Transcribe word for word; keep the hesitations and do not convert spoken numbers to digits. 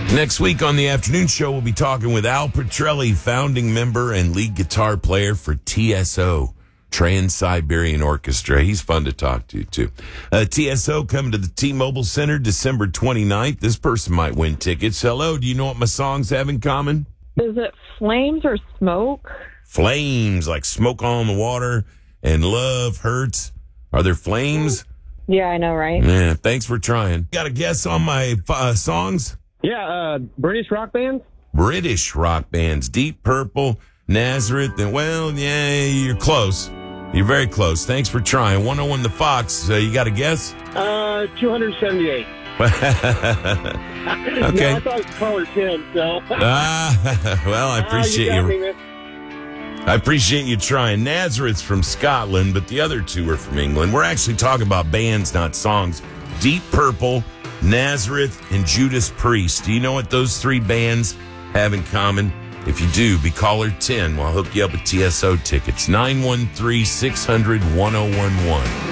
Next week on the afternoon show, we'll be talking with Al Petrelli, founding member and lead guitar player for T S O, Trans-Siberian Orchestra. He's fun to talk to, too. Uh, T S O coming to the T-Mobile Center December twenty-ninth. This person might win tickets. Hello, do you know what my songs have in common? Is it flames or smoke? Flames, like Smoke on the Water and Love Hurts. Are there flames? Yeah, I know, right? Yeah, thanks for trying. Got a guess on my uh, songs? Yeah, uh, British rock bands? British rock bands. Deep Purple, Nazareth, and, well, yeah, you're close. You're very close. Thanks for trying. one oh one The Fox, uh, you got a guess? Uh, two seventy-eight. Okay. No, I thought it was caller ten, so. Ah, well, I appreciate ah, you. you. Me, I appreciate you trying. Nazareth's from Scotland, but the other two are from England. We're actually talking about bands, not songs. Deep Purple, Nazareth, and Judas Priest. Do you know what those three bands have in common? If you do, be caller ten. We'll hook you up with T S O tickets. nine one three, six hundred, one oh one one.